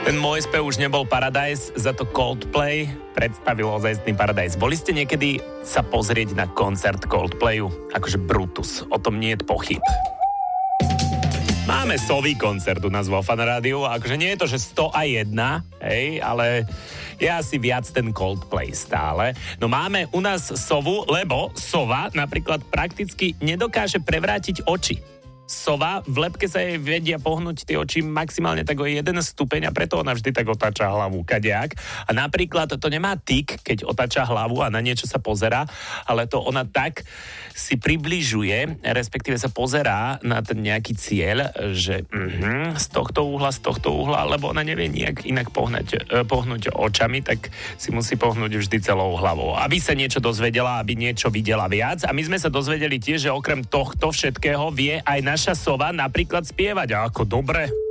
Ten môj spev už nebol Paradise, za to Coldplay predstavil ozajstný Paradise. Boli ste niekedy sa pozrieť na koncert Coldplayu? Akože Brutus, o tom nie je pochyb. Máme sový koncert u nás vo Fan Rádiu, akože nie je to, že 101, hej, ale je asi viac ten Coldplay stále. No máme u nás sovu, lebo sova napríklad prakticky nedokáže prevrátiť oči. Sova, v lebke sa jej vedia pohnúť tie oči maximálne tak o 1 stupeň a preto ona vždy tak otáča hlavu kadejak. A napríklad to nemá tik, keď otáča hlavu a na niečo sa pozerá, ale to ona tak si približuje, respektíve sa pozerá na ten nejaký cieľ, že z tohto uhla, lebo ona nevie nejak inak pohnúť očami, tak si musí pohnúť vždy celou hlavou. Aby sa niečo dozvedela, aby niečo videla viac. A my sme sa dozvedeli tiež, že okrem tohto všetkého vie aj naša sova napríklad spievať. A ako dobre.